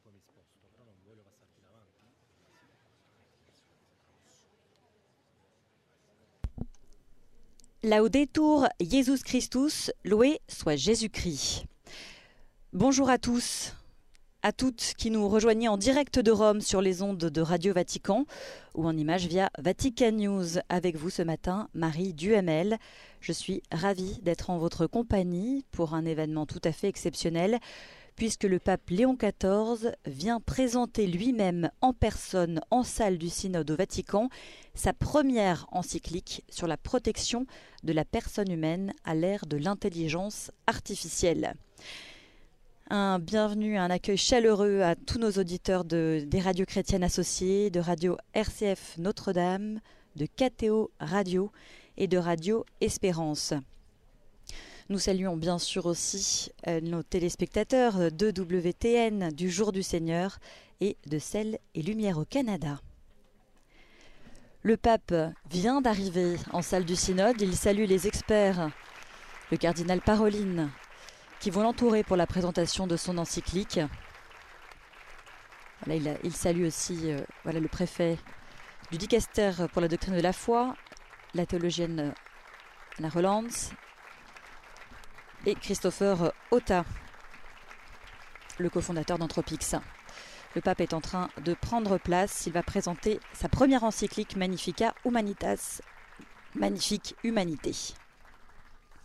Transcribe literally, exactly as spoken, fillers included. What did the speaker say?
Laudetur Jesus Christus, loué soit Jésus-Christ. Bonjour à tous, à toutes qui nous rejoignez en direct de Rome sur les ondes de Radio Vatican ou en image via Vatican News. Avec vous ce matin, Marie Duhamel. Je suis ravie d'être en votre compagnie pour un événement tout à fait exceptionnel, puisque le pape Léon quatorze vient présenter lui-même en personne en salle du synode au Vatican sa première encyclique sur la protection de la personne humaine à l'ère de l'intelligence artificielle. Un bienvenue, un accueil chaleureux à tous nos auditeurs de, des radios chrétiennes associées, de Radio R C F Notre-Dame, de K T O Radio et de Radio Espérance. Nous saluons bien sûr aussi euh, nos téléspectateurs de W T N du Jour du Seigneur et de Sel et Lumière au Canada. Le pape vient d'arriver en salle du synode. Il salue les experts, le cardinal Parolin, qui vont l'entourer pour la présentation de son encyclique. Voilà, il, a, il salue aussi euh, voilà, le préfet du dicaster pour la doctrine de la foi, la théologienne Anna Rolands, et Christopher Ota, le cofondateur d'Anthropix. Le pape est en train de prendre place. Il va présenter sa première encyclique Magnificat Humanitas, Magnifique Humanité.